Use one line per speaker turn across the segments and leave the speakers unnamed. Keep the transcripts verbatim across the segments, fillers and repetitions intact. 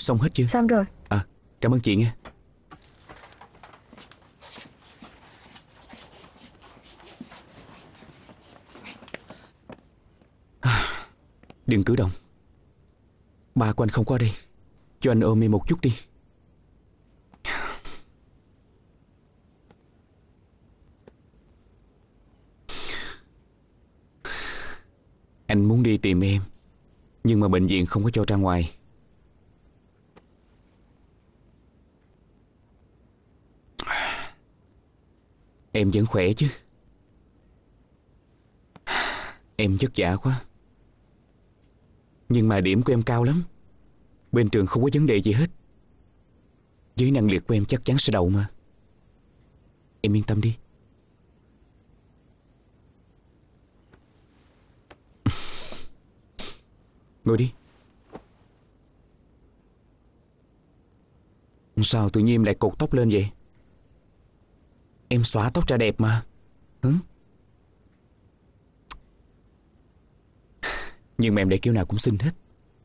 Xong hết chưa?
Xong rồi.
À, cảm ơn chị nghe. Đừng cử động. Ba của anh không qua đây. Cho anh ôm em một chút đi. Anh muốn đi tìm em, nhưng mà bệnh viện không có cho ra ngoài. Em vẫn khỏe chứ? Em vất vả quá. Nhưng mà điểm của em cao lắm. Bên trường không có vấn đề gì hết. Với năng lực của em chắc chắn sẽ đậu mà. Em yên tâm đi. Ngồi đi. Sao tự nhiên em lại cột tóc lên vậy? Em xõa tóc ra đẹp mà. Hử? Nhưng mà em để kiểu nào cũng xinh hết.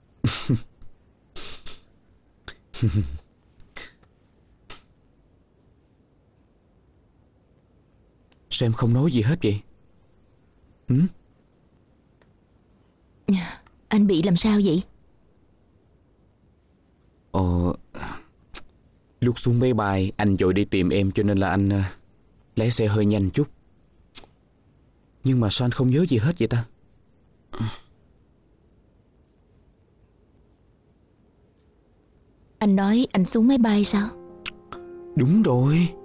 Sao em không nói gì hết vậy? Hử?
Anh bị làm sao vậy?
Ờ, lúc xuống máy bay anh vội đi tìm em, cho nên là anh uh, lái xe hơi nhanh chút. Nhưng mà sao anh không nhớ gì hết vậy ta?
Anh nói anh xuống máy bay sao?
Đúng rồi.